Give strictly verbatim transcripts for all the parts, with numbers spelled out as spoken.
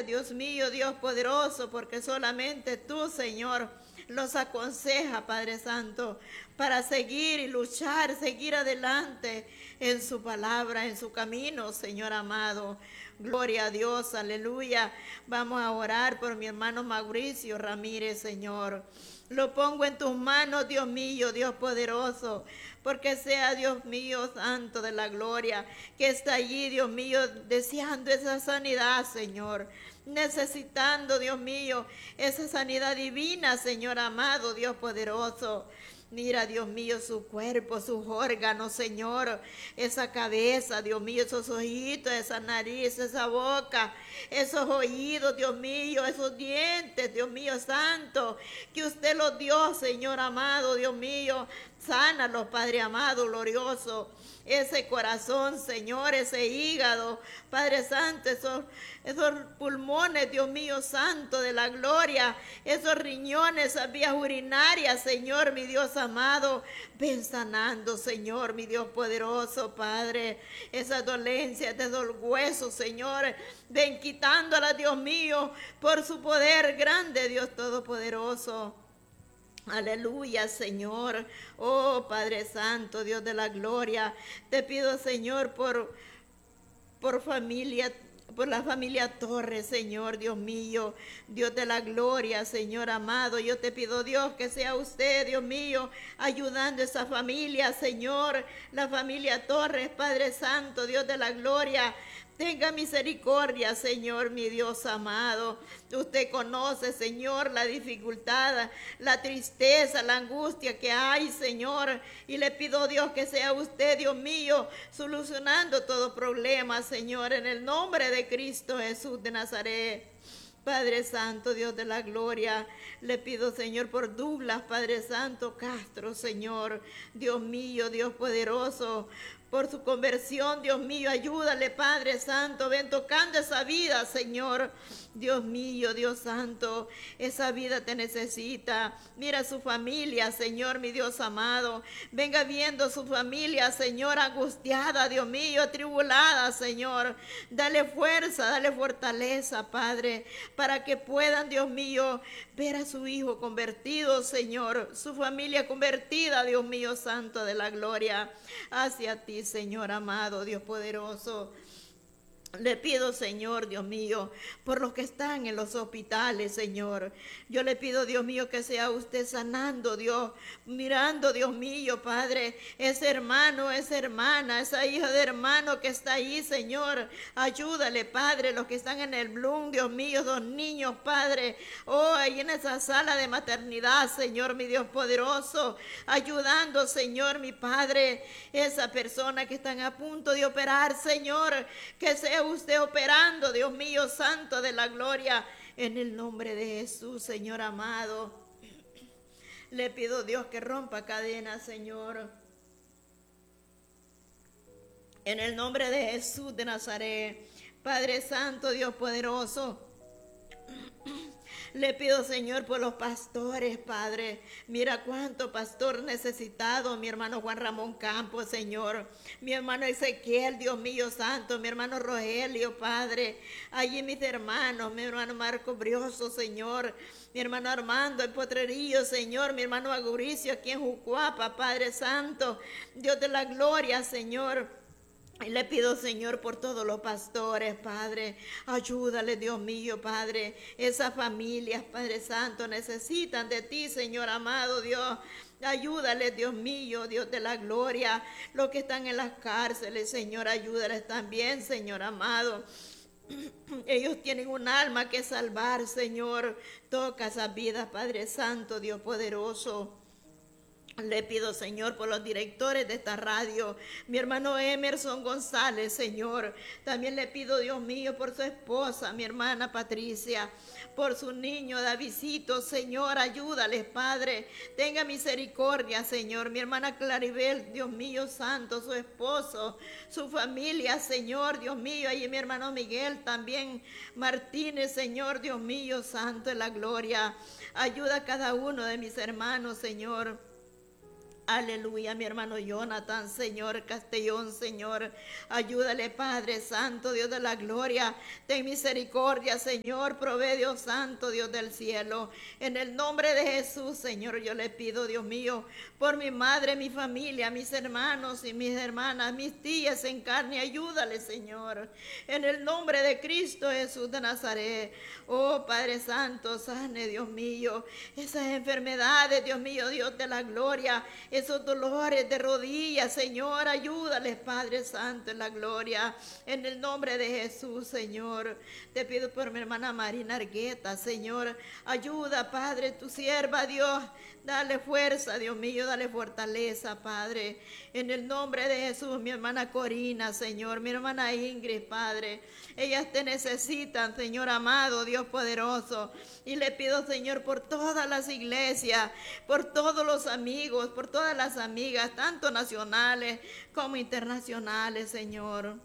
guíale, Dios mío, Dios poderoso, porque solamente tú, Señor, los aconseja, Padre Santo, para seguir y luchar, seguir adelante en su palabra, en su camino, Señor amado. Gloria a Dios, aleluya. Vamos a orar por mi hermano Mauricio Ramírez, Señor. Lo pongo en tus manos, Dios mío, Dios poderoso, porque sea, Dios mío, santo de la gloria, que está allí, Dios mío, deseando esa sanidad, Señor. Necesitando, Dios mío, esa sanidad divina, Señor amado, Dios poderoso. Mira, Dios mío, su cuerpo, sus órganos, Señor, esa cabeza, Dios mío, esos ojitos, esa nariz, esa boca, esos oídos, Dios mío, esos dientes, Dios mío santo, que usted los dio, Señor amado, Dios mío, sánalos, Padre amado, glorioso. Ese corazón, Señor, ese hígado, Padre Santo, esos, esos pulmones, Dios mío, santo de la gloria, esos riñones, esas vías urinarias, Señor, mi Dios amado, ven sanando, Señor, mi Dios poderoso, Padre, esas dolencias de esos huesos, Señor, ven quitándolas, Dios mío, por su poder grande, Dios todopoderoso. Aleluya, Señor. Oh, Padre Santo, Dios de la gloria. Te pido, Señor, por, por familia, por la familia Torres, Señor, Dios mío. Dios de la gloria, Señor amado. Yo te pido, Dios, que sea usted, Dios mío, ayudando a esa familia, Señor. La familia Torres, Padre Santo, Dios de la gloria. Tenga misericordia, Señor, mi Dios amado. Usted conoce, Señor, la dificultad, la tristeza, la angustia que hay, Señor. Y le pido, Dios, que sea usted, Dios mío, solucionando todo problema, Señor, en el nombre de Cristo Jesús de Nazaret. Padre Santo, Dios de la gloria, le pido, Señor, por Douglas, Padre Santo, Castro, Señor, Dios mío, Dios poderoso, por su conversión, Dios mío, ayúdale, Padre Santo, ven tocando esa vida, Señor, Dios mío, Dios Santo, esa vida te necesita. Mira su familia, Señor, mi Dios amado, venga viendo su familia, Señor, angustiada, Dios mío, atribulada, Señor, dale fuerza, dale fortaleza, Padre, para que puedan, Dios mío, ver a su hijo convertido, Señor, su familia convertida, Dios mío, Santo de la gloria, hacia ti, Señor amado, Dios poderoso. Le pido, Señor, Dios mío, por los que están en los hospitales, Señor. Yo le pido, Dios mío, que sea usted sanando, Dios, mirando, Dios mío, Padre, ese hermano, esa hermana, esa hija de hermano que está ahí, Señor. Ayúdale, Padre, los que están en el Bloom, Dios mío, dos niños, Padre. Oh, ahí en esa sala de maternidad, Señor, mi Dios poderoso. Ayudando, Señor, mi Padre, esa persona que están a punto de operar, Señor, que sea usted operando, Dios mío, santo de la gloria, en el nombre de Jesús, Señor amado. Le pido, Dios, que rompa cadenas, Señor, en el nombre de Jesús de Nazaret. Padre Santo, Dios poderoso, le pido, Señor, por los pastores, Padre. Mira cuánto pastor necesitado, mi hermano Juan Ramón Campos, Señor. Mi hermano Ezequiel, Dios mío santo. Mi hermano Rogelio, Padre. Allí mis hermanos, mi hermano Marco Brioso, Señor. Mi hermano Armando en Potrerillo, Señor. Mi hermano Mauricio aquí en Jucuapa, Padre Santo. Dios de la gloria, Señor. Y le pido, Señor, por todos los pastores, Padre, ayúdale, Dios mío, Padre, esas familias, Padre Santo, necesitan de ti, Señor amado, Dios, ayúdale, Dios mío, Dios de la gloria, los que están en las cárceles, Señor, ayúdales también, Señor amado. Ellos tienen un alma que salvar, Señor, toca esas vidas, Padre Santo, Dios poderoso. Le pido, Señor, por los directores de esta radio, mi hermano Emerson González, Señor. También le pido, Dios mío, por su esposa, mi hermana Patricia, por su niño Davidcito, Señor, ayúdales, Padre. Tenga misericordia, Señor. Mi hermana Claribel, Dios mío, santo, su esposo, su familia, Señor, Dios mío. Ahí mi hermano Miguel también, Martínez, Señor, Dios mío, santo en la gloria. Ayuda a cada uno de mis hermanos, Señor. Aleluya, mi hermano Jonathan, Señor Castellón, Señor, ayúdale, Padre Santo, Dios de la gloria, ten misericordia, Señor, provee, Dios Santo, Dios del cielo, en el nombre de Jesús, Señor, yo le pido, Dios mío, por mi madre, mi familia, mis hermanos y mis hermanas, mis tías en carne, ayúdale, Señor, en el nombre de Cristo Jesús de Nazaret. Oh, Padre Santo, sane, Dios mío, esas enfermedades, Dios mío, Dios de la gloria, esos dolores de rodillas, Señor, ayúdales, Padre Santo, en la gloria, en el nombre de Jesús, Señor. Te pido por mi hermana Marina Argueta, Señor, ayuda, Padre, tu sierva, Dios, dale fuerza, Dios mío, dale fortaleza, Padre, en el nombre de Jesús. Mi hermana Corina, Señor, mi hermana Ingrid, Padre, ellas te necesitan, Señor amado, Dios poderoso, y le pido, Señor, por todas las iglesias, por todos los amigos, por todas las amigas, tanto nacionales como internacionales, Señor.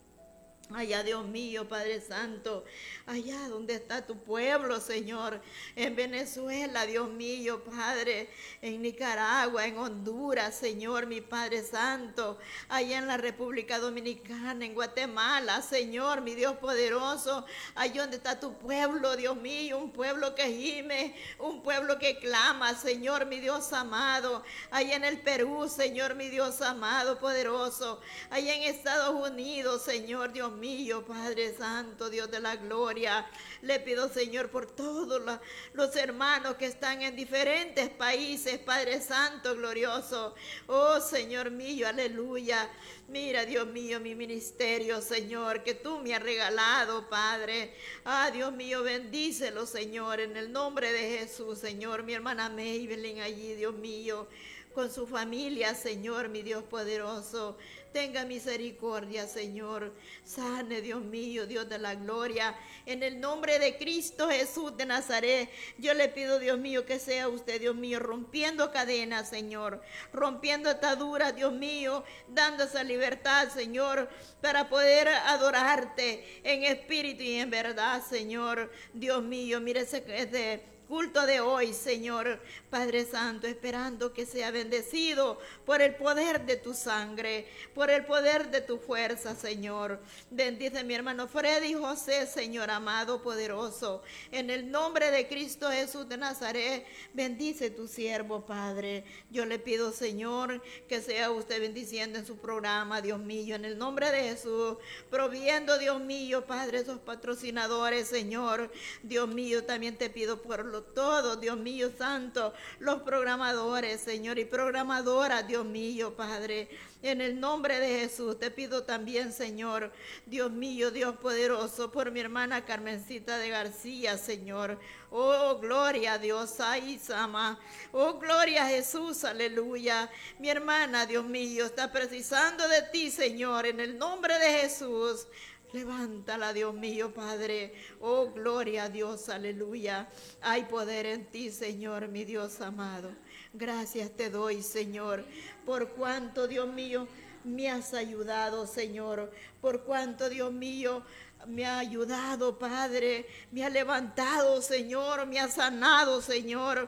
Allá, Dios mío, Padre Santo, allá donde está tu pueblo, Señor, en Venezuela, Dios mío, Padre, en Nicaragua, en Honduras, Señor, mi Padre Santo, allá en la República Dominicana, en Guatemala, Señor, mi Dios poderoso, allá donde está tu pueblo, Dios mío, un pueblo que gime, un pueblo que clama, Señor, mi Dios amado, allá en el Perú, Señor, mi Dios amado, poderoso, allá en Estados Unidos, Señor, Dios mío, Padre Santo, Dios de la gloria, le pido, Señor, por todos la, los hermanos que están en diferentes países, Padre Santo, glorioso, oh Señor mío, aleluya, mira, Dios mío, mi ministerio, Señor, que tú me has regalado, Padre, ah, Dios mío, bendícelo, Señor, en el nombre de Jesús, Señor, mi hermana Maybelline allí, Dios mío, con su familia, Señor, mi Dios poderoso, tenga misericordia, Señor, sane, Dios mío, Dios de la gloria, en el nombre de Cristo Jesús de Nazaret, yo le pido, Dios mío, que sea usted, Dios mío, rompiendo cadenas, Señor, rompiendo ataduras, Dios mío, dando esa libertad, Señor, para poder adorarte en espíritu y en verdad, Señor, Dios mío, mire ese, ese culto de hoy, Señor, Padre Santo, esperando que sea bendecido por el poder de tu sangre, por el poder de tu fuerza, Señor. Bendice mi hermano Freddy José, Señor amado, poderoso, en el nombre de Cristo Jesús de Nazaret, bendice tu siervo, Padre. Yo le pido, Señor, que sea usted bendiciendo en su programa, Dios mío, en el nombre de Jesús, proviendo, Dios mío, Padre, esos patrocinadores, Señor, Dios mío, también te pido por todo, Dios mío santo, los programadores, Señor, y programadoras, Dios mío, Padre, en el nombre de Jesús, te pido también, Señor, Dios mío, Dios poderoso, por mi hermana Carmencita de García, Señor, oh, gloria a Dios, ay, Sama, oh, gloria a Jesús, aleluya, mi hermana, Dios mío, está precisando de ti, Señor, en el nombre de Jesús. Levántala, Dios mío, Padre. Oh, gloria a Dios, aleluya. Hay poder en ti, Señor, mi Dios amado. Gracias te doy, Señor, por cuanto, Dios mío, me has ayudado, Señor. Por cuanto, Dios mío, me ha ayudado, Padre. Me ha levantado, Señor. Me ha sanado, Señor.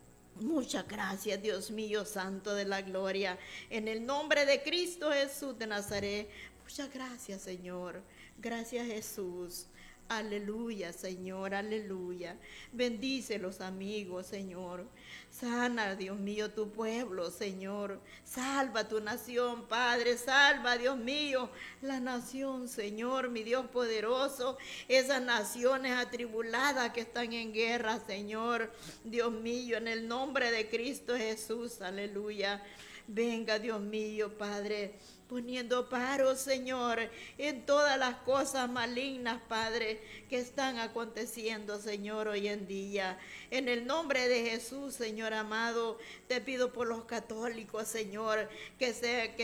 Muchas gracias, Dios mío, Santo de la gloria. En el nombre de Cristo Jesús de Nazaret. Muchas gracias, Señor. Gracias, Jesús. Aleluya, Señor, aleluya. Bendice los amigos, Señor. Sana, Dios mío, tu pueblo, Señor. Salva tu nación, Padre. Salva, Dios mío, la nación, Señor, mi Dios poderoso. Esas naciones atribuladas que están en guerra, Señor. Dios mío, en el nombre de Cristo Jesús, aleluya. Venga, Dios mío, Padre, poniendo paro, Señor, en todas las cosas malignas, Padre, que están aconteciendo, Señor, hoy en día. En el nombre de Jesús, Señor amado, te pido por los católicos, Señor, que sea que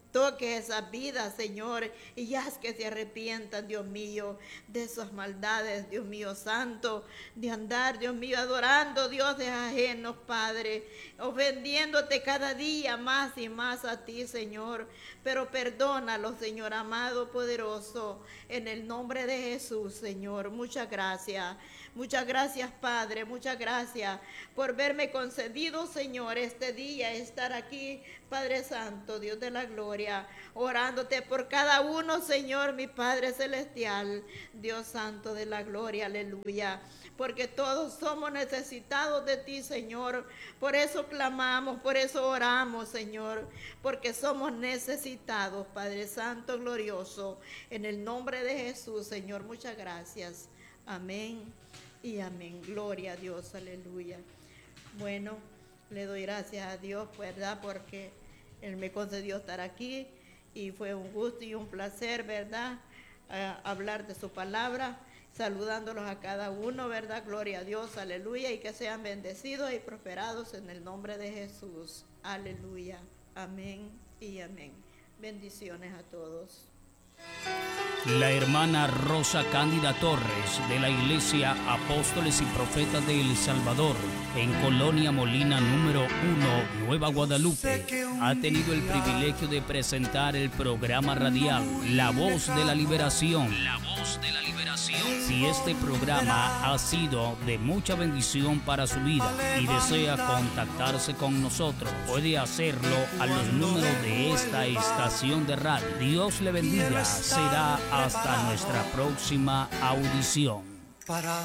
Toque esas vidas, Señor, y haz que se arrepientan, Dios mío, de esas maldades, Dios mío santo, de andar, Dios mío, adorando dioses ajenos, Padre, ofendiéndote cada día más y más a ti, Señor. Pero perdónalos, Señor amado, poderoso, en el nombre de Jesús, Señor. Muchas gracias. Muchas gracias, Padre, muchas gracias por verme concedido, Señor, este día, estar aquí, Padre Santo, Dios de la gloria, orándote por cada uno, Señor, mi Padre Celestial, Dios Santo de la gloria, aleluya, porque todos somos necesitados de ti, Señor, por eso clamamos, por eso oramos, Señor, porque somos necesitados, Padre Santo, glorioso, en el nombre de Jesús, Señor, muchas gracias, amén. Y amén, gloria a Dios, aleluya. Bueno, le doy gracias a Dios, ¿verdad? Porque Él me concedió estar aquí y fue un gusto y un placer, ¿verdad? Uh, hablar de su palabra, saludándolos a cada uno, ¿verdad? Gloria a Dios, aleluya, y que sean bendecidos y prosperados en el nombre de Jesús, aleluya, amén y amén. Bendiciones a todos. La hermana Rosa Cándida Torres, de la Iglesia Apóstoles y Profetas de El Salvador, en Colonia Molina número uno, Nueva Guadalupe, ha tenido el privilegio de presentar el programa radial La Voz de la Liberación. La Voz de la Liberación. Si este programa ha sido de mucha bendición para su vida y desea contactarse con nosotros, puede hacerlo a los números de esta estación de radio. Dios le bendiga. Será hasta nuestra próxima audición.